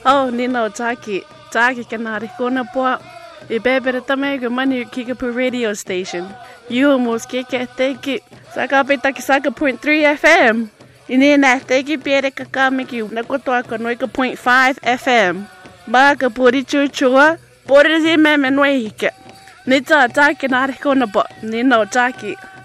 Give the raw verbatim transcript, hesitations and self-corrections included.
Oh, Nino Taki. Taki kanari kona po. I bebere tame go mani Kickapoo radio station. You almost kick it teki. Saka petaki saka point three F M. Ini na teki pere kakamiki nakotoa konoika point five F M. Baka puri chuchua. Puri zi meme nwehike. Nita Taki nari kona po. Nino Taki.